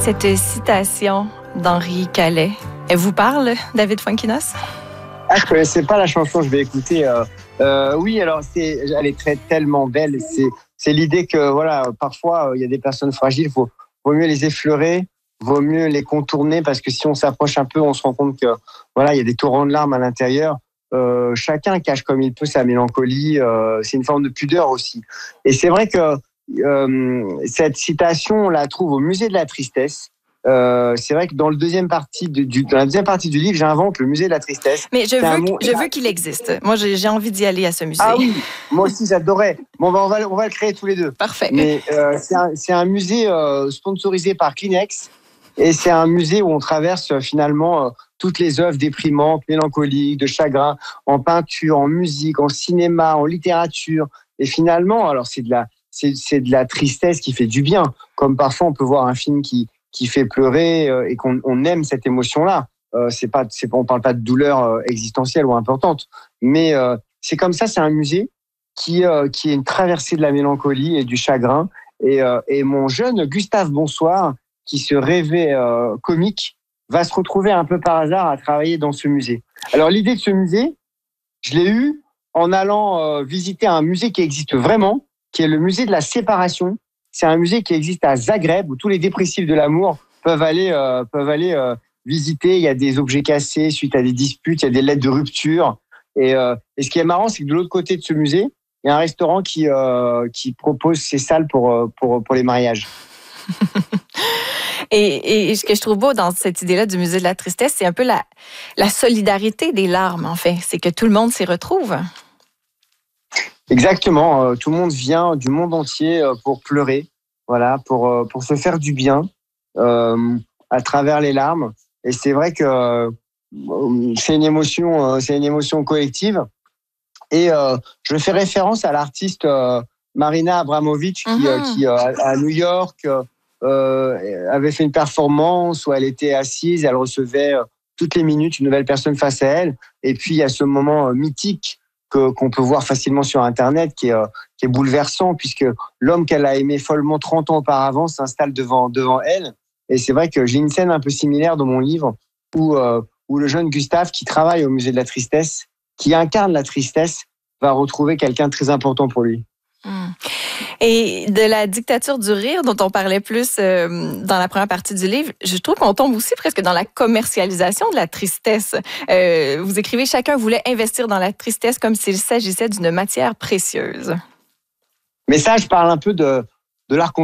Cette citation d'Henri Calais, elle vous parle, David Fuenquinos? Ah, je connaissais pas la chanson, je vais écouter. Oui, alors elle est tellement belle. C'est l'idée que voilà, parfois il y a des personnes fragiles, vaut mieux les effleurer, vaut mieux les contourner parce que si on s'approche un peu, on se rend compte que voilà, il y a des torrents de larmes à l'intérieur. Chacun cache comme il peut sa mélancolie. C'est une forme de pudeur aussi. Et c'est vrai que cette citation, on la trouve au Musée de la Tristesse. C'est vrai que dans la deuxième partie du livre, j'invente le Musée de la Tristesse. Mais je veux qu'il existe. Moi, j'ai envie d'y aller à ce musée. Ah oui, moi aussi j'adorais. Bon, on va le créer tous les deux. Parfait. Mais c'est un musée sponsorisé par Kleenex. Et c'est un musée où on traverse finalement toutes les œuvres déprimantes, mélancoliques, de chagrin, en peinture, en musique, en cinéma, en littérature. Et finalement, alors c'est de la tristesse qui fait du bien. Comme parfois on peut voir un film qui fait pleurer et qu'on aime cette émotion-là. On parle pas de douleur existentielle ou importante, mais c'est comme ça. C'est un musée qui est une traversée de la mélancolie et du chagrin. Et mon jeune Gustave Bonsoir, qui se rêvait comique, va se retrouver un peu par hasard à travailler dans ce musée. Alors l'idée de ce musée, je l'ai eue en allant visiter un musée qui existe vraiment, qui est le musée de la séparation. C'est un musée qui existe à Zagreb, où tous les dépressifs de l'amour peuvent aller visiter. Il y a des objets cassés suite à des disputes, il y a des lettres de rupture. Et ce qui est marrant, c'est que de l'autre côté de ce musée, il y a un restaurant qui propose ses salles pour les mariages. Et ce que je trouve beau dans cette idée-là du musée de la tristesse, c'est un peu la solidarité des larmes, en fait. C'est que tout le monde s'y retrouve. Exactement. Tout le monde vient du monde entier pour pleurer, voilà, pour se faire du bien à travers les larmes. Et c'est vrai que c'est une émotion collective. Et je fais référence à l'artiste Marina Abramovic qui à New York avait fait une performance où elle était assise, elle recevait toutes les minutes une nouvelle personne face à elle. Et puis il y a ce moment mythique qu'on peut voir facilement sur Internet, qui est bouleversant, puisque l'homme qu'elle a aimé follement 30 ans auparavant s'installe devant elle. Et c'est vrai que j'ai une scène un peu similaire dans mon livre où le jeune Gustave, qui travaille au Musée de la Tristesse, qui incarne la tristesse, va retrouver quelqu'un de très important pour lui. Et de la dictature du rire dont on parlait plus dans la première partie du livre, je trouve qu'on tombe aussi presque dans la commercialisation de la tristesse. Vous écrivez « Chacun voulait investir dans la tristesse comme s'il s'agissait d'une matière précieuse ». Mais ça, je parle un peu de l'art